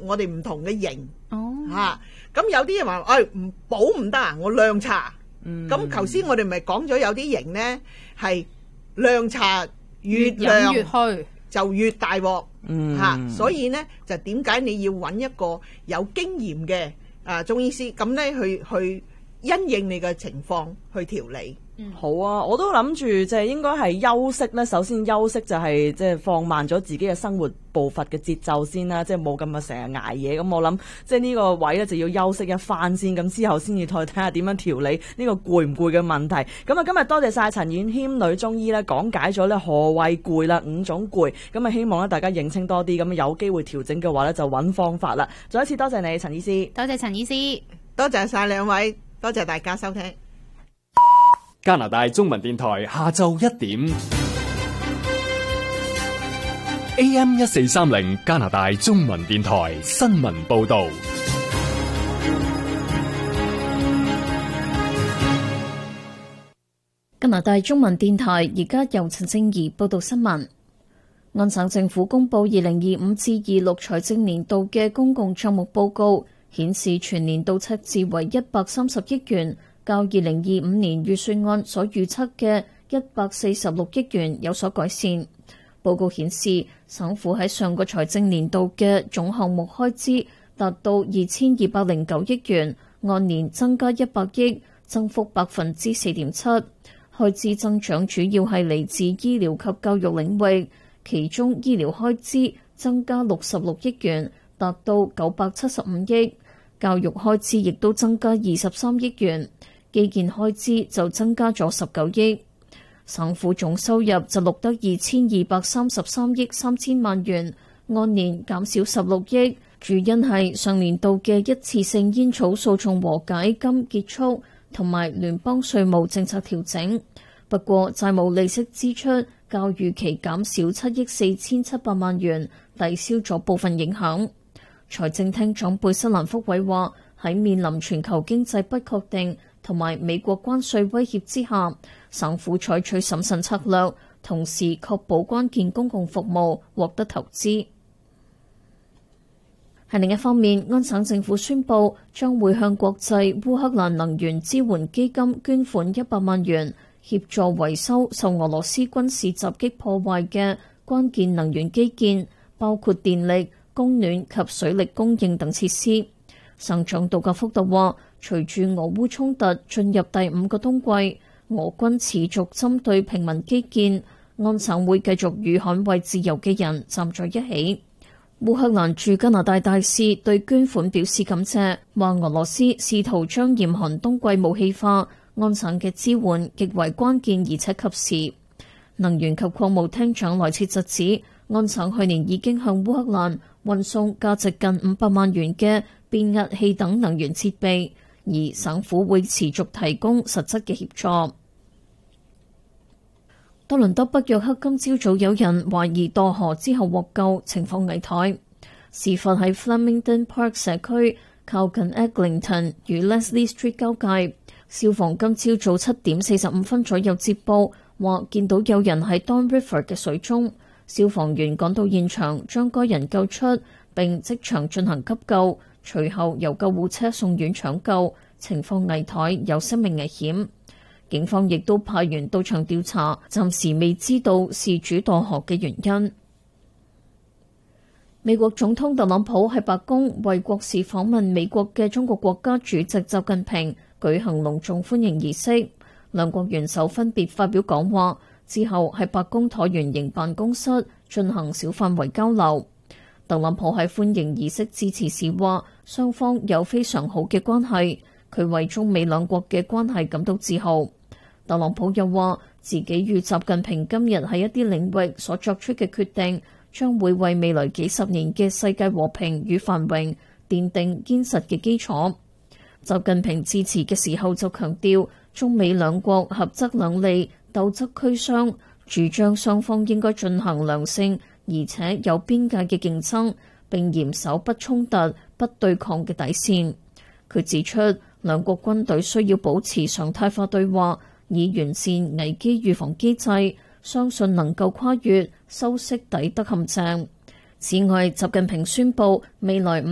我哋唔同嘅型咁有啲人話唔補唔得啊，我涼茶。咁頭先我哋咪講咗有啲型呢係涼茶越涼越虛就越大鑊所以呢就點解你要揾一個有經驗嘅中醫師咁呢去因應你嘅情況去調理。 好啊，我都諗住即係應該係休息咧。首先休息就係即係放慢咗自己嘅生活步伐嘅節奏先啦，即係冇咁成日捱夜。咁我諗即係呢個位咧就要休息一番先，咁之後先至再睇下點樣調理呢個攰唔攰嘅問題。咁啊，今日多謝晒陳婉謙女中醫咧講解咗咧何謂攰啦，5種攰。咁啊，希望咧大家認清多啲，咁有機會調整嘅話咧就揾方法啦。再一次多謝你，陳醫師。 多謝陳醫師， 多謝晒兩位，多謝大家收聽。 加拿大中文電台下晝1點 AM 1430加拿大中文電台新聞報道。 加拿大中文電台而家由陳正儀報道新聞。安省政府公布2025至26財政年度嘅公共帳目報告，顯示全年度赤字為130億元。較2025年預算案所預測嘅146億元有所改善。報告顯示，省府喺上個財政年度嘅總項目開支達到2209億元，按年增加100億，增幅4.7%。開支增長主要係嚟自醫療及教育領域，其中醫療開支增加66億元，達到975億，教育開支亦都增加23億元。基建開支就增加咗19億，省府總收入就錄得2233億3000萬元，按年減少16億，主因係上年度嘅一次性煙草訴訟和解金結束，同埋聯邦稅務政策調整。不過債務利息支出較預期減少7億4700萬元，抵消咗部分影響。財政廳長貝瑟蘭福偉話，喺面臨全球經濟不確定同埋美國關稅威脅之下，省府採取審慎策略，同時確保關鍵公共服務獲得投資。喺另一方面，安省政府宣布將會向國際烏克蘭能源支援基金捐款100萬元，協助維修受俄羅斯軍事襲擊破壞嘅關鍵能源基建，包括電力、供暖及水力供應等設施。省長杜格福特話，隨住俄烏衝突進入第5個冬季，俄軍持續針對平民基建，安省會繼續與捍衛自由嘅人站在一起。烏克蘭駐加拿大大使對捐款表示感謝，話俄羅斯試圖將嚴寒冬季武器化，安省嘅支援極為關鍵而且及時。能源及礦務廳長萊切特指，安省去年已經向烏克蘭運送價值近500萬元嘅變壓器等能源設備，而省府會持續提供實質嘅協助。多倫多北約克今朝早有人懷疑墮河之後獲救，情況危殆。事發喺 Flemington Park 社區，靠近 Eglinton 與 Leslie Street 交界。消防今朝早7點45分左右接報，話見到有人喺 Don River 嘅水中。消防員趕到現場，將該人救出，並即場進行急救，隨後由救護車送院搶救，情況危殆，有生命危險。警方亦都派員到場調查，暫時未知道事主墮河嘅原因。美國總統特朗普喺白宮為國事訪問美國嘅中國國家主席習近平舉行隆重歡迎儀式，兩國元首分別發表講話，之後喺白宮橢圓形辦公室進行小範圍交流。特朗普喺歡迎儀式致辭時話，雙方有非常好嘅關係，佢為中美兩國嘅關係感到自豪。特朗普又話，自己與習近平今日喺一啲領域所作出嘅決定，將會為未來幾十年嘅世界和平與繁榮奠定堅實嘅基礎。習近平致辭嘅時候就強調，中美兩國合則兩利，鬥則俱傷，主張雙方應該進行良性而且有邊界嘅競爭，並嚴守不衝突、不對抗嘅底線。佢指出，兩國軍隊需要保持常態化對話，以完善危機預防機制，相信能夠跨越修昔底德陷阱。此外，習近平宣布未來